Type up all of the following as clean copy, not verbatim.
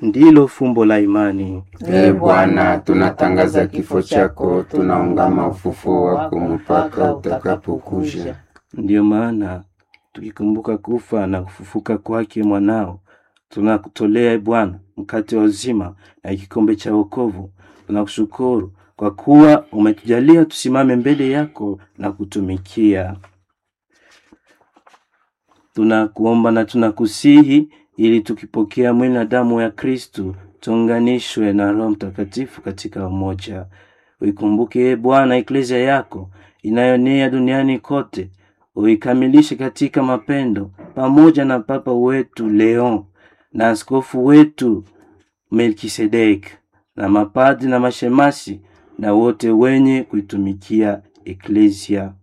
ndilo fumbo la imani. Ee Bwana, tunatangaza kifo chako, tunaungama ufufuo wako mpaka utakapokuja. Ndiyo maana tukikumbuka kufa na kufufuka kwake mwanao, tunakutolea Bwana mkate wa uzima na kikombe cha wokovu. Tunakushukuru kwa kuwa umetujalia tusimame mbele yako na kutumikia. Tunakuomba na tunakusihi ili tukipokea mwili na damu ya Kristo tuunganishwe na Roho Mtakatifu katika umoja. Uikumbuke Bwana eklesia yako inayoenea duniani kote, uikamilishe katika mapendo, pamoja na Papa wetu Leon na askofu wetu Melkisedek na mapadri na mashemasi na wote wenye kuitumikia eklesia.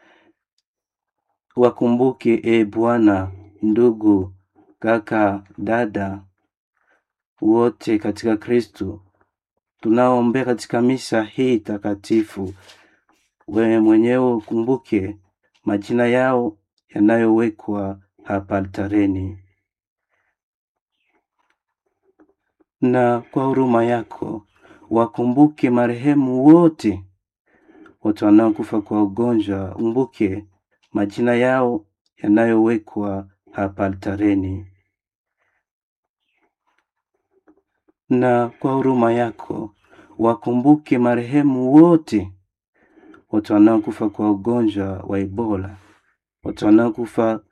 Wakumbuke Bwana ndugu, kaka, dada wote katika Kristo tunaoombea katika misa hii takatifu. Wewe mwenyewe ukumbuke majina yao yanayowekwa hapa altareni, na kwa huruma yako wakumbuke marehemu wote wanaokufa kwa ugonjwa. Umbuke majina yao yanayowekwa hapa altareni, na kwa huruma yako wakumbuke marehemu wote wanaokufa kwa ugonjwa wa Ebola, wanaokufa